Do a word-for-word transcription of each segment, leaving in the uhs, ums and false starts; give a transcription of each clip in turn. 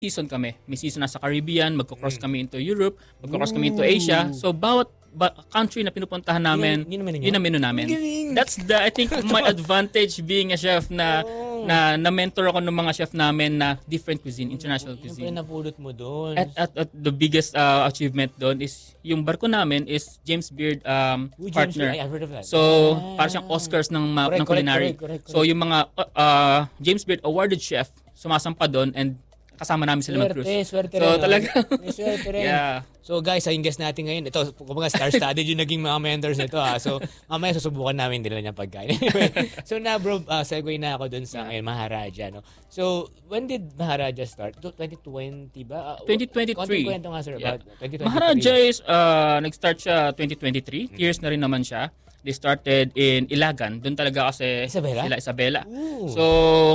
season kami. May season na sa Caribbean, magko-cross Mm. kami into Europe, magko-cross kami into Asia. So bawat ba- country na pinupuntahan namin, Yun- yun naman yun. yun ang menu namin. Galing. That's the I think my advantage being a chef na Oh. na na-mentor ako ng mga chef namin na different cuisine, international Yun pa yung cuisine. napulot mo doon. At, at, at the biggest uh, achievement doon is yung barko namin is James Beard um, Ooh, James partner. Beard, I've heard of that. So, Ah. para siyang Oscars ng, ma- Correct, ng culinary. correct, correct, correct, So, yung mga uh, uh, James Beard awarded chef, sumasampa doon and kasama namin sila Swerte, mag-cruise. swerte So, rin. ah. talaga. May swerte rin. Yeah. So guys, ayun guest natin ngayon. Ito, kumbaga star-studded yung naging mga mentors nito ha. So mamaya susubukan namin din niya pagkain. Anyway, so na bro, uh, segue na ako dun sa ngayon, Maharaja. No? So when did Maharaja start? twenty twenty ba? Uh, twenty twenty-three. Konting kwento nga sir Yeah. about twenty twenty-three. Maharaja is, uh, nag-start siya twenty twenty-three. Mm-hmm. Years na rin naman siya. They started in Ilagan. Doon talaga kasi Isabela? sila Isabela. Ooh. So,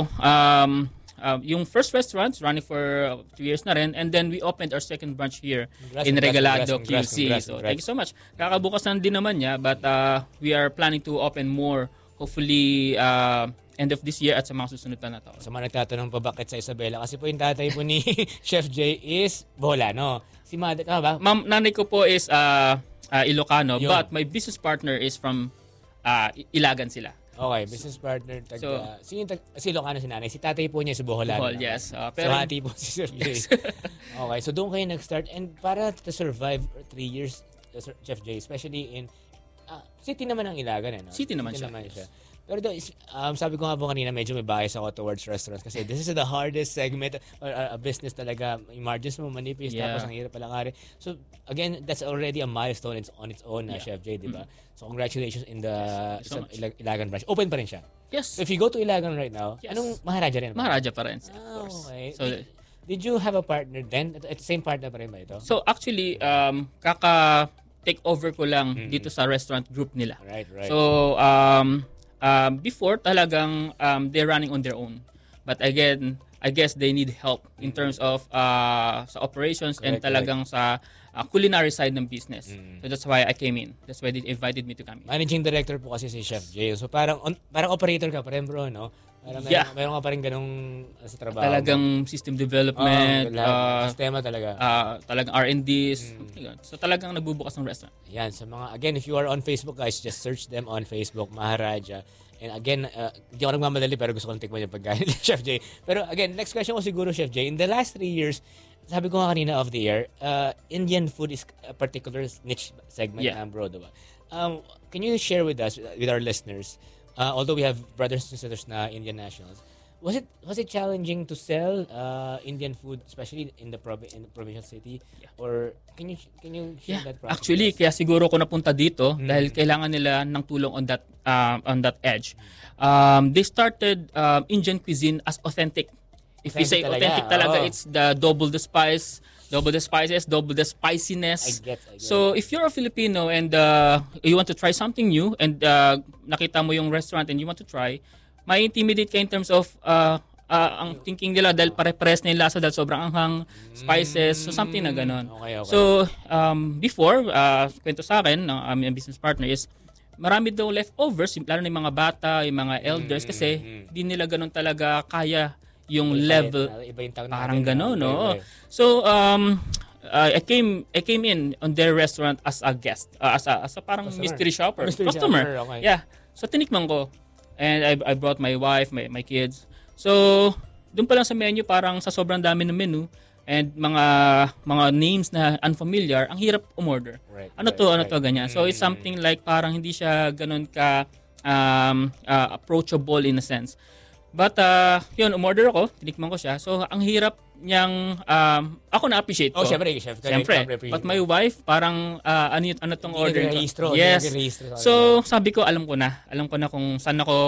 um, uh, yung first restaurant running for uh, two years na rin, and then we opened our second branch here Congrats, in congrats, Regalado, congrats, Q C. congrats, So, congrats. thank you so much. Kakabukas na din naman niya, but uh, we are planning to open more, hopefully, uh, end of this year at sa mga susunod pa na taon. Sa mga nagtatanong pa bakit sa Isabela, kasi po yung tatay po ni Chef Jay is Bolano. Si Mother, tama ba? Ma'am, nanay ko po is uh, uh, Ilocano, Yun. but my business partner is from uh, Ilagan sila. Okay, business partner, taga, So- sino yung tag, si Ilocano si nanay, si tatay po niya si Boholano. Bohol, yes. Uh, So pero, hati po si Chef Jay. Okay, so doon kayo nag-start and para to survive three years, uh, Sir- Chef Jay, especially in ah, city naman ang Ilagan eh, no? City naman siya, yes. Pero do, is- um, sabi ko nga po kanina, medyo may bias ako towards restaurants kasi this is the hardest segment or uh, a business talaga. Yung margins mo manipis, Yeah. tapos ang hirap palakarin. So again, that's already a milestone it's on its own, uh, Yeah. Chef Jay, di ba? So congratulations in the Yes, so sa much. Ilag- Ilagan branch. Open pa rin siya. yes, So if you go to Ilagan right now, Yes. anong Maharaja rin? ba? Maharaja pa rin, of Ah, course. okay. So, did, did you have a partner then? At, at same partner pa rin ba ito? so actually, um, kaka take over ko lang dito sa restaurant group nila. Right, right. So, um, um, before talagang um, they're running on their own. But again, I guess they need help in terms of uh, sa operations and Correct, talagang sa uh, culinary side ng business. Mm. So that's why I came in. That's why they invited me to come in. Managing director po kasi si Chef Jay. So parang on, parang operator ka pa rin bro, no? Parang meron, Yeah. meron ka pa rin ganung uh, sa trabaho. Talagang system development, oh, lahat, uh, sistema talaga. uh, talagang R and Ds. Mm. something like that. So talagang nagbubukas ng restaurant. Yan, sa mga, again, if you are on Facebook guys, just search them on Facebook, Maharaja. And again, uh, hindi ako nagmamadali pero gusto ko lang tikman yung pagkain ni Chef Jay. Pero again, next question ko siguro, Chef Jay. In the last three years, sabi ko nga kanina off the air, uh, Indian food is a particular niche segment Yeah. na bro, diba? Um, can you share with us, with our listeners, uh, although we have brothers and sisters na Indian nationals, was it was it challenging to sell uh, Indian food, especially in the provi- in the provincial city? Yeah. Or can you can you share Yeah, that process? actually with us? kaya siguro ko napunta dito Mm. dahil kailangan nila ng tulong on that um, on that edge. Um, they started um, Indian cuisine as authentic. If we say Authentic talaga, authentic talaga, oo. it's the double the spice, double the spices, double the spiciness. I get, I get. So if you're a Filipino and uh, you want to try something new and uh, nakita mo yung restaurant and you want to try, may intimidate ka in terms of uh, uh, ang thinking nila dahil pare-pares na yung lasa dahil sobrang anghang, spices, so something na ganon. Okay, okay. So um, before, uh, kwento sa akin ng aming business partner is marami daw leftovers, lalo na yung mga bata, yung mga elders, kasi di nila ganon talaga kaya yung Iba- level. iba yung tawag Parang natin, gano'n, iba- no? iba- So, um, uh, I came I came in on their restaurant as a guest, uh, as a as a parang Customer. mystery shopper, Mystery customer. shopper, okay. Yeah. So tinikman ko. And I I brought my wife, my my kids. So, doon pa lang sa menu parang sa sobrang dami ng menu and mga mga names na unfamiliar, ang hirap umorder. Right, Ano right, to, ano right. to ganyan. So, it's Mm. something like parang hindi siya ganun ka um, uh, approachable in a sense. But uh, yun, umorder ako, tinikman ko siya. So, ang hirap niyang, um, ako na-appreciate ko. Oh, syempre, chef. Kasi Siyempre. syempre, But my wife, parang, uh, ano, yun- ano tong Hindi order nag-rehistro, ko? hindi Yes. nag-rehistro sa So, sabi ko, alam ko na. Alam ko na kung saan ako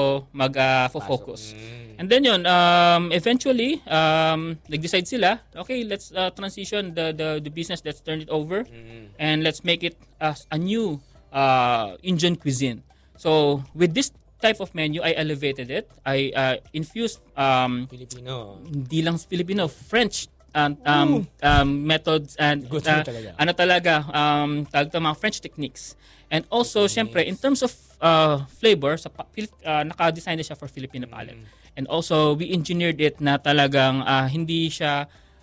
mag-focus. Mm. And then yun, um, eventually, um, nag-decide sila, okay, let's uh, transition the, the, the business, let's turn it over, Mm. and let's make it as a new uh, Indian cuisine. So, with this type of menu, I elevated it. I uh, infused um, Filipino. hindi lang Filipino, French um, um, um, methods and Good uh, talaga. ano talaga, um, tawag ito, mga French techniques. And also, syempre, in terms of uh, flavor, sa pa- Fili- uh, naka-design na siya for Filipino palate. And also, we engineered it na talagang uh, hindi siya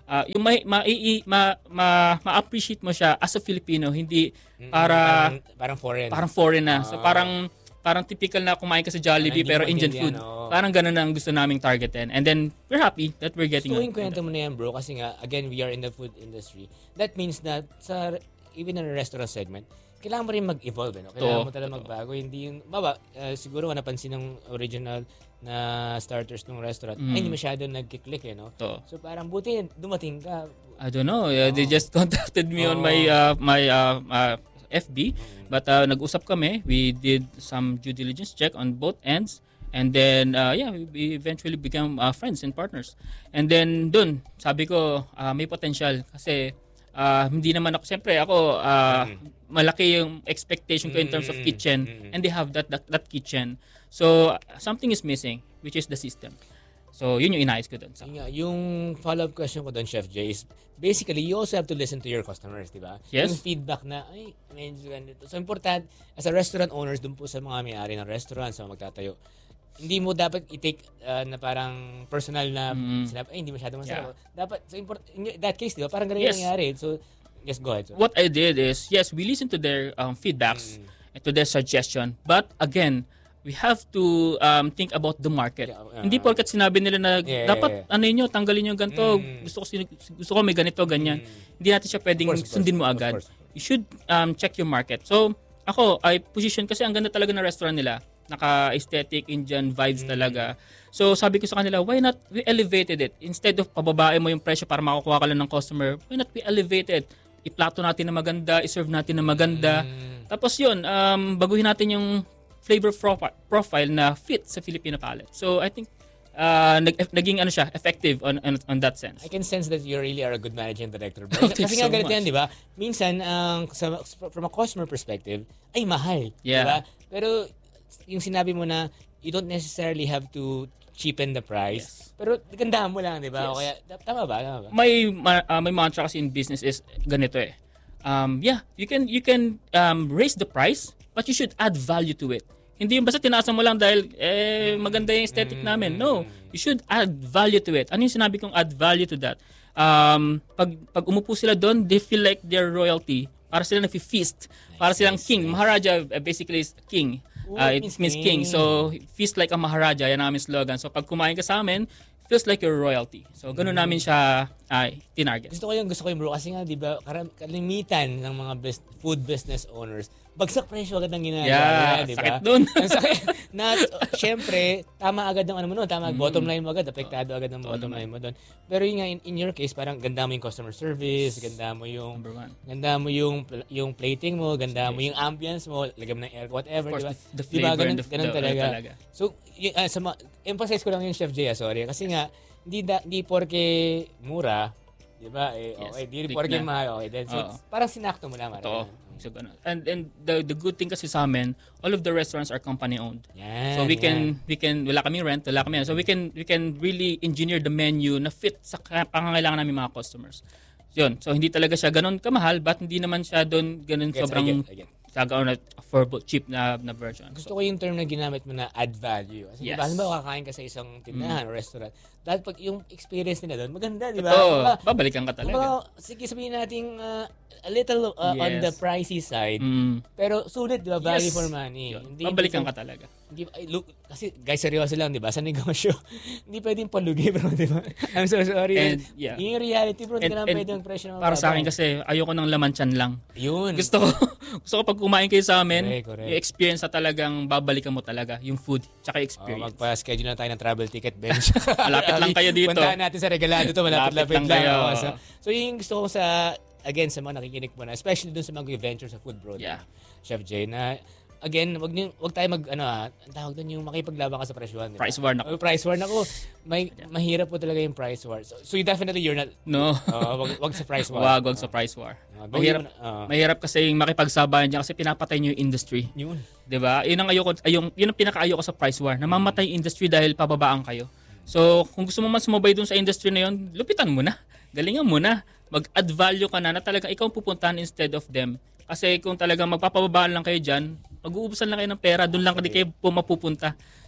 ah, yung ma, ma, i- ma, ma, ma-appreciate mo siya as a Filipino, hindi Mm, para parang, parang foreign. parang foreign na. So Ah. parang parang typical na kumain ka sa Jollibee Parang hindi pero mo Indian maintindihan, food. oo. Parang ganun ang gusto naming targetin. And then we're happy that we're getting Gusto ko on- yung kwento mo na yan, bro, kasi nga, again, we are in the food industry. That means na sa, even in the restaurant segment, kailangan mo rin mag-evolve, eh, no? Kailangan Totoo, mo talaga totoo. magbago. Hindi yung, baba, uh, siguro nga napansin ng original na starters ng restaurant, Mm. ay hindi masyado nag-click, eh, no? to. So parang buti dumating ka. I don't know. uh, They Oh. just contacted me on Oh. my uh, my uh, uh, F B. Mm. But uh, nag-usap kami. We did some due diligence check on both ends. And then, uh, yeah, we- we eventually became uh, friends and partners. And then, dun, sabi ko, uh, may potential. Kasi, uh, hindi naman ako, siyempre, ako, uh, malaki yung expectation ko in terms of Mm. kitchen. Mm. And they have that, that, that kitchen. So, something is missing, which is the system. So, yun yung inayos ko dun. So, Yun nga, yung follow-up question ko doon, Chef Jay, is basically, you also have to listen to your customers, di ba? Yes. Yung feedback na, ay, medyo ganito. So, important, as a restaurant owners, dun po sa mga may-ari ng restaurant, sa mga magtatayo, hindi mo dapat i-take uh, na parang personal na Mm. sinabi, ay, hindi masyado masarap. Dapat, so import, in that case, di ba? Parang ganun Yes. yung nangyari. So, yes, go ahead. So, what I did is, yes, we listen to their um, feedbacks Mm. and to their suggestion. But again, we have to um, think about the market. Yeah, uh, Hindi porkat sinabi nila na Yeah, dapat yeah, ano niyo, tanggalin niyo ganito. Mm. Gusto ko sin- gusto ko may ganito, ganyan. Hindi natin siya pwedeng Of course, of sundin mo course, of agad. course. You should um, check your market. So, ako, I position kasi ang ganda talaga ng restaurant nila. Naka-aesthetic, Indian vibes Mm. talaga. So, sabi ko sa kanila, why not we elevated it? Instead of pababae mo yung presyo para makukuha ka lang ng customer, why not we elevated? Iplato natin na maganda, iserve natin na maganda. Mm. Tapos yun, um, baguhin natin yung flavor profi- profile na fit sa Filipino palate. So, I think uh, nag- naging ano siya, effective on, on on that sense. I can sense that you really are a good managing director. Bro. Oh, thanks Kasi nga so ganito much. yan, di ba? Minsan, ang sa, from a customer perspective, ay mahal. Yeah. Di ba? Pero yung sinabi mo na you don't necessarily have to cheapen the price. Yes. Pero gandahan mo lang, di ba? Yes. O kaya, tama ba? Tama ba? May ma- uh, may mantra kasi in business is ganito eh. Um, yeah, you can you can um, raise the price, but you should add value to it. Hindi yung basta tinaasan mo lang dahil eh maganda yung aesthetic namin. No, you should add value to it. Ano yung sinabi kong add value to that? Um, pag pag umupo sila doon, they feel like they're royalty. Para sila nag-feast. Para silang king. Maharaja uh, basically is king. Ooh, Uh, it means means king. king. So, feast like a maharaja. Yan ang aming slogan. So, pag kumain ka sa amin, feels like you're royalty. So, ganun namin siya uh, tinarget. Gusto ko yung gusto ko yung bro kasi nga 'di ba karam, kalimitan ng mga bus- food business owners bagsak presyo agad ang ginagawa Yeah, nila, 'di ba? sakit dun. Ang sakit. Na syempre tama agad ng ano mo noon, tama Mm. bottom line mo agad, apektado agad ng bottom line mo doon. Pero yun nga in, in your case parang ganda mo yung customer service, ganda mo yung Number one. ganda mo yung yung plating mo, ganda mo yung ambience mo, lagyan mo ng air whatever, Of course, 'di ba? the, the Di ba, flavor ganun, and the, ganun the- talaga. talaga. So, y- ah, sa ma- emphasize ko lang yung Chef Jay, ah, sorry. Kasi nga, hindi, da, hindi porke mura, di ba? Eh, Yes, okay, di big porke na. mahal. Okay, then, so, Oo. parang sinakto mo lang. Totoo. parang- So, ganun. And and the the good thing kasi sa amin, all of the restaurants are company owned. Yan, So we yan. can we can wala kaming rent, wala kami. So we can we can really engineer the menu na fit sa ka- pangangailangan namin mga customers. Yun. So hindi talaga siya ganun kamahal, but hindi naman siya doon ganun Gets, I sobrang get, I get. saga na affordable cheap na na version. Gusto ko yung term na ginamit mo na add value. Kasi Yes. diba, halimbawa kakain ka sa isang tindahan o restaurant, dahil pag yung experience nila doon, maganda, di ba? Oo, Kumbaga- babalikan ka talaga. kumbaga, sige sabihin natin uh, a little uh, on Yes. the pricey side, Mm. pero sulit, di ba? Value Yes. for money. Yun. Hindi- Babalikan hindi- ka talaga. Hindi, ay, look, kasi guys, seryoso lang, di ba? Sa negosyo, hindi pwedeng palugi, bro, di ba? I'm so sorry. And, yeah. Yung reality, bro, hindi And- ka naman and pwedeng presyo na Para sa akin mababa. kasi ayoko ng laman tiyan lang. Yun. Gusto ko gusto ko pag kumain kayo sa amin, Correct, correct. yung experience na talagang babalikan mo talaga, yung food, tsaka yung Oh, experience. magpa-schedule na tayo ng travel ticket bench. Malapit lang kayo dito. Puntahan natin sa regalado to, Malapit malapit-lapit lang lang. kayo. Oo, so, so yun yung gusto ko sa, again, sa mga nakikinig mo na, especially dun sa mga venture sa food, bro. Yeah. Chef Jay, na, again, wag niyo wag tayo mag ano ah, ang tawag doon yung makipaglaban ka sa presyohan, di ba? Price war na. Oh, price war na ko. May mahirap po talaga yung price war. So, so you definitely you're not No. uh, wag, wag sa price war. Wag, wag sa price war. Uh, Mahirap, uh, mahirap kasi yung makipagsabayan diyan kasi pinapatay niyo yung industry. yun. 'Di ba? 'Yun ang ayoko, ay, yung yun ang pinakaayoko sa price war. Namamatay yung industry dahil pababaan kayo. So, kung gusto mo man sumabay dun sa industry na 'yon, lupitan mo na. Galingan mo na. Mag-add value ka na na talaga ikaw ang pupuntahan instead of them. Kasi kung talagang magpapababaan lang kayo diyan, mag-uubusan lang kayo ng pera, doon lang hindi kayo po mapupunta.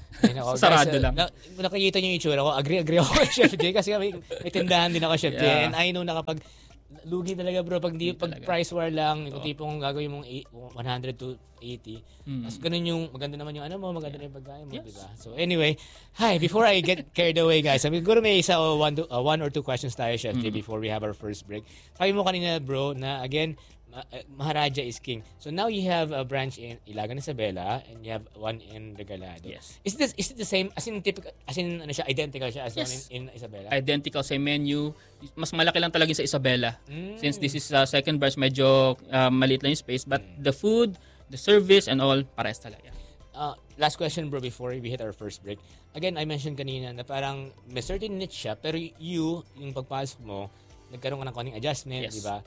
Ay, nako, Sarado guys, uh, lang. Na, nakikita niyo yung itsura ko. Agree, agree ako kay Chef Jay kasi may, may tindahan din ako, Chef Jay. Yeah. And I know na kapag lugi talaga bro, pag, di, Lugi pag talaga. price war lang, yung tipong gagawin mong eight- one hundred to eighty. Mm. Mas ganun yung, maganda naman yung ano mo, maganda na yung pagkain mo, Yes. di ba? So anyway, hi, before I get carried away guys, I mean, siguro may isa o one, to- uh, one or two questions tayo, Chef Jay, Mm. before we have our first break. Sabi mo kanina bro, na again, Ma- uh, Maharaja is king. So now you have a branch in Ilagan Isabela and you have one in Regalado. Yes. Is this is it the same as in typical as in ano siya identical siya as the one Yes. in, in Isabela? Identical sa menu. Mas malaki lang talaga yung sa Isabela. Mm. Since this is uh, second batch, medyo uh, maliit lang yung space. But the food, the service, and all, pares talaga. Uh, last question bro before we hit our first break. Again, I mentioned kanina na parang may certain niche siya pero you, yung pagpasok mo, nagkaroon ka ng konting adjustment, Yes. di ba?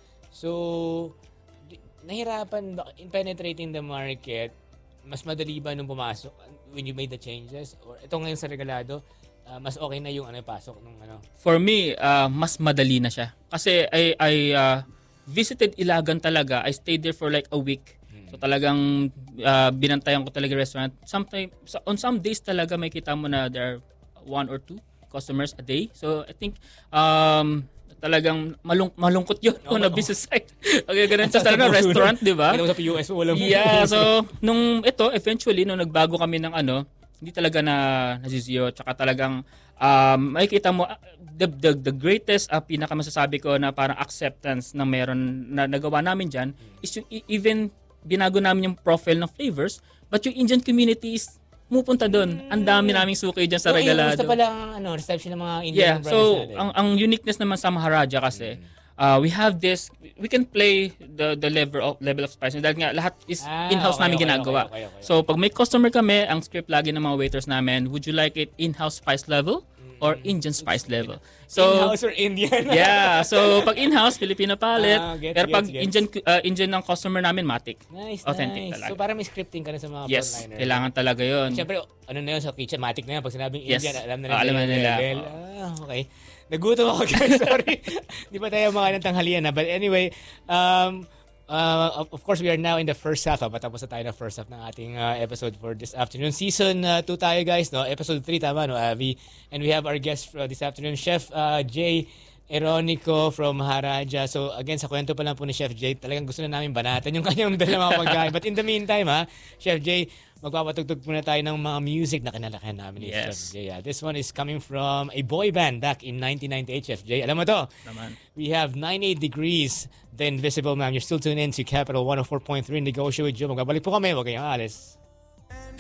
So, di- nahirapan ba in penetrating the market? Mas madali ba nung pumasok when you made the changes? Or ito ngayon sa Regalado, uh, mas okay na yung ano pasok nung ano? For me, uh, mas madali na siya. Kasi I, I uh, visited Ilagan talaga. I stayed there for like a week. So talagang uh, binantayan ko talaga yung restaurant. Sometimes, on some days talaga may kita mo na there are one or two customers a day. So I think um, talagang malung malungkot yun Oh, on a oh. business side. Okay, ganun sa talaga restaurant, di ba? Alam mo sa P U S mo, walang Yeah, so nung ito eventually nung nagbago kami ng ano, hindi talaga na nasisiyo tsaka talagang um makikita mo uh, the the, the greatest uh, pinakamasasabi ko na parang acceptance na meron na nagawa namin diyan is yung e- even binago namin yung profile ng flavors but yung Indian community is pumupunta doon. Ang dami naming suki diyan sa So, yun, Regalado. gusto pala ang ano, reception ng mga Indian Yeah, brothers so natin. ang ang uniqueness naman sa Maharaja kasi uh, we have this we can play the the level of level of spice dahil nga lahat is Ah, in-house okay, namin okay, ginagawa. okay, okay, okay. So pag may customer kami, ang script lagi ng mga waiters namin, would you like it in-house spice level or Indian spice level? So in-house or Indian? yeah, so pag in-house Filipino palette, Ah, gets, pero pag gets, gets. Indian uh, Indian ng customer namin Matic. Nice, Authentic nice. talaga. So parang may scripting ka na sa mga Yes, frontliner. kailangan talaga 'yon. Siyempre, ano na yun sa kitchen, matic na yan. Pag sinabing Yes. Indian, alam na Ah, alam na yung nila. level. Ah, okay. Nagutom ako guys, sorry. Di pa tayo mga ng tanghalian na. But anyway, um, uh, of, of course, we are now in the first half. Ah. Patapos na tayo na first half ng ating uh, episode for this afternoon. Season two tayo guys, no? Episode three, tama, no, Avi? And we have our guest uh, this afternoon, Chef uh, Jay Eronico from Maharaja. So again, sa kwento pa lang po ni Chef Jay, talagang gusto na namin banatan yung kanyang dalawang pagkain. But in the meantime, ha, Chef Jay, magpapatugtog muna tayo ng mga music na kinalakihan namin ni Yes. Chef Jay. Yeah. This one is coming from a boy band back in nineteen ninety-eight, Chef Jay. Alam mo to? Naman. We have ninety-eight Degrees, The Invisible Man. You're still tuned in to Capital one oh four point three, Negosyo with Joe. Magbabalik po kami. Huwag kayong alis.